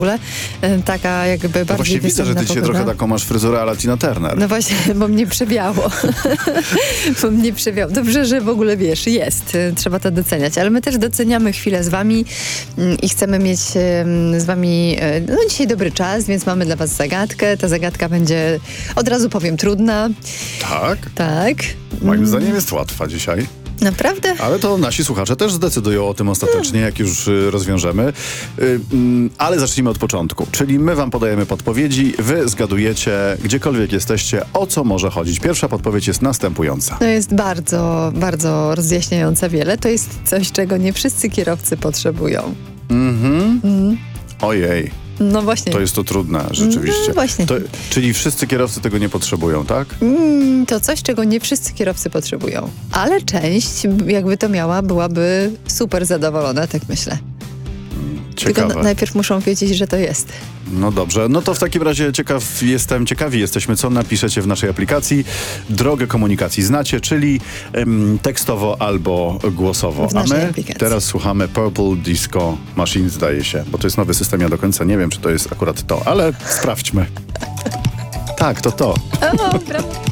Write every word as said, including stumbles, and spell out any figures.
ogóle e, taka jakby bardziej No właśnie widzę, że ty dzisiaj pogoda. trochę taką masz fryzurę a la Tina Turner. No właśnie, bo mnie przewiało. bo mnie przewiało. Dobrze, że w ogóle wiesz, jest. Trzeba to doceniać. Ale my też doceniamy chwilę z wami mm, i chcemy mieć mm, z wami e, no, dzisiaj dobry czas, więc mamy dla was zagadkę. Ta zagadka będzie, od razu powiem, trudna. Tak? Tak. Moim zdaniem jest łatwa dzisiaj. Naprawdę? Ale to nasi słuchacze też zdecydują o tym ostatecznie, jak już y, rozwiążemy. Y, mm, ale zacznijmy od początku. Czyli my wam podajemy podpowiedzi, wy zgadujecie, gdziekolwiek jesteście, o co może chodzić. Pierwsza podpowiedź jest następująca. To jest bardzo, bardzo rozjaśniające wiele. To jest coś, czego nie wszyscy kierowcy potrzebują. Mhm. Mm. Ojej, No właśnie. to jest to trudne, rzeczywiście. No właśnie. To, czyli wszyscy kierowcy tego nie potrzebują, tak? Mm, to coś, czego nie wszyscy kierowcy potrzebują. Ale część, jakby to miała, byłaby super zadowolona, tak myślę. Tylko Ciekawe. na, najpierw muszą wiedzieć, że to jest. No dobrze, no to w takim razie ciekaw jestem, ciekawi jesteśmy, co napiszecie w naszej aplikacji. Drogę komunikacji znacie, czyli em, tekstowo albo głosowo. W A naszej my aplikacji. teraz słuchamy Purple Disco Machine, zdaje się, bo to jest nowy system, ja do końca nie wiem, czy to jest akurat to, ale sprawdźmy. Tak, to to. O, brawo.